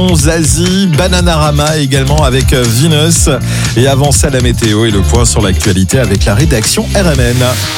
Zazie, Bananarama également avec Venus. Et avant ça, la météo et le point sur l'actualité avec la rédaction RMN.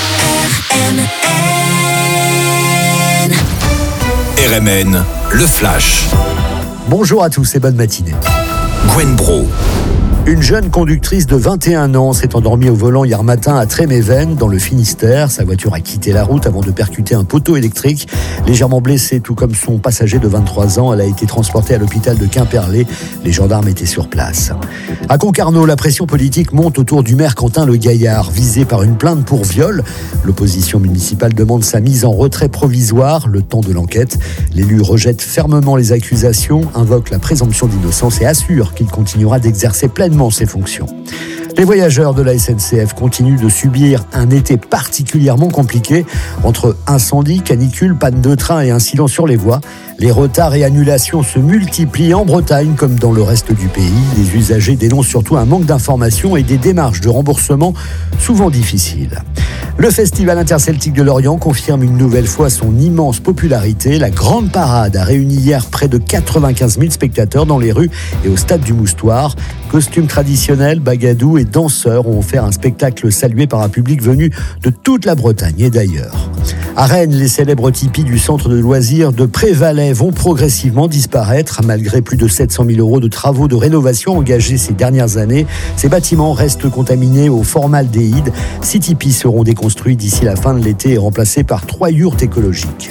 RMN, le flash. Bonjour à tous et bonne matinée. Gwen Bro. Une jeune conductrice de 21 ans s'est endormie au volant hier matin à Tréméven, dans le Finistère. Sa voiture a quitté la route avant de percuter un poteau électrique. Légèrement blessée, tout comme son passager de 23 ans, elle a été transportée à l'hôpital de Quimperlé. Les gendarmes étaient sur place. À Concarneau, la pression politique monte autour du maire Quentin Le Gaillard, visé par une plainte pour viol. L'opposition municipale demande sa mise en retrait provisoire, le temps de l'enquête. L'élu rejette fermement les accusations, invoque la présomption d'innocence et assure qu'il continuera d'exercer pleinement ses fonctions. Les voyageurs de la SNCF continuent de subir un été particulièrement compliqué entre incendies, canicules, panne de train et incidents sur les voies. Les retards et annulations se multiplient en Bretagne comme dans le reste du pays. Les usagers dénoncent surtout un manque d'informations et des démarches de remboursement souvent difficiles. Le Festival interceltique de Lorient confirme une nouvelle fois son immense popularité. La grande parade a réuni hier près de 95 000 spectateurs dans les rues et au stade du Moustoir. Costumes traditionnels, bagadous et danseurs ont offert un spectacle salué par un public venu de toute la Bretagne et d'ailleurs. À Rennes, les célèbres tipis du centre de loisirs de Prévalais vont progressivement disparaître. Malgré plus de 700 000 € de travaux de rénovation engagés ces dernières années, ces bâtiments restent contaminés au formaldéhyde. 6 tipis seront déconstruits d'ici la fin de l'été et remplacés par 3 yourtes écologiques.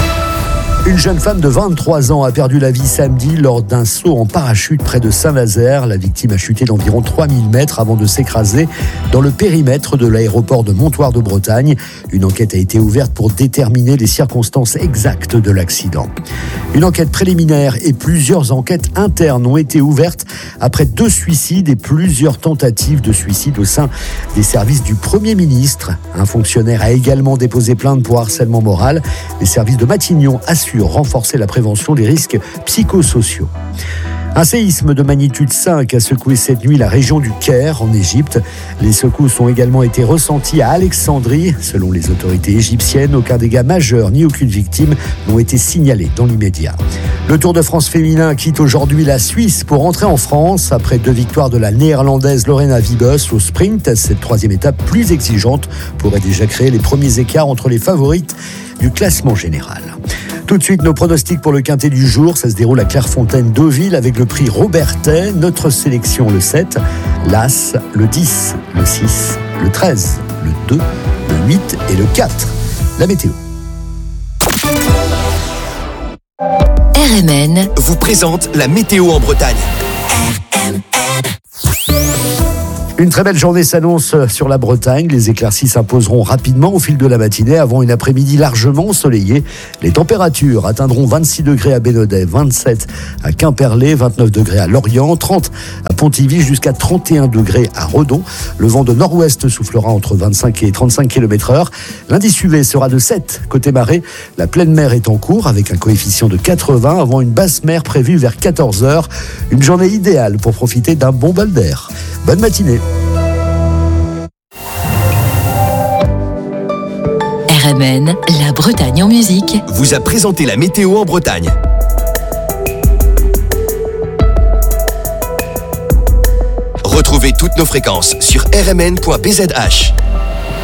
Une jeune femme de 23 ans a perdu la vie samedi lors d'un saut en parachute près de Saint-Nazaire. La victime a chuté d'environ 3000 mètres avant de s'écraser dans le périmètre de l'aéroport de Montoire de Bretagne. Une enquête a été ouverte pour déterminer les circonstances exactes de l'accident. Une enquête préliminaire et plusieurs enquêtes internes ont été ouvertes après 2 suicides et plusieurs tentatives de suicide au sein des services du Premier ministre. Un fonctionnaire a également déposé plainte pour harcèlement moral. Les services de Matignon assurent renforcer la prévention des risques psychosociaux. Un séisme de magnitude 5 a secoué cette nuit la région du Caire, en Égypte. Les secousses ont également été ressenties à Alexandrie. Selon les autorités égyptiennes, aucun dégât majeur ni aucune victime n'ont été signalés dans l'immédiat. Le Tour de France féminin quitte aujourd'hui la Suisse pour rentrer en France. Après 2 victoires de la néerlandaise Lorena Wiebes au sprint, cette 3e étape plus exigeante pourrait déjà créer les premiers écarts entre les favorites du classement général. Tout de suite, nos pronostics pour le quintet du jour. Ça se déroule à Clairefontaine-Deauville avec le prix Robertet. Notre sélection, le 7, l'As, le 10, le 6, le 13, le 2, le 8 et le 4. La météo. RMN vous présente la météo en Bretagne. Une très belle journée s'annonce sur la Bretagne. Les éclaircies s'imposeront rapidement au fil de la matinée avant une après-midi largement ensoleillée. Les températures atteindront 26 degrés à Bénodet, 27 à Quimperlé, 29 degrés à Lorient, 30 à Pontivy, jusqu'à 31 degrés à Redon. Le vent de nord-ouest soufflera entre 25 et 35 km/h. L'indice UV sera de 7 côté marée. La pleine mer est en cours avec un coefficient de 80 avant une basse mer prévue vers 14h. Une journée idéale pour profiter d'un bon bol d'air. Bonne matinée. RMN, la Bretagne en musique, vous a présenté la météo en Bretagne. Retrouvez toutes nos fréquences sur rmn.bzh.